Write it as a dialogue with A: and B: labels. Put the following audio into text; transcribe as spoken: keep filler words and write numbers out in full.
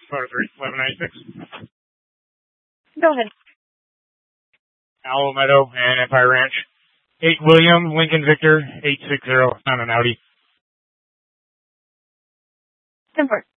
A: Photo three, eleven ninety-six.
B: Go ahead.
A: Owl Meadow and Empire Ranch. eight William, Lincoln Victor, eight six zero on an Audi.
B: ten four.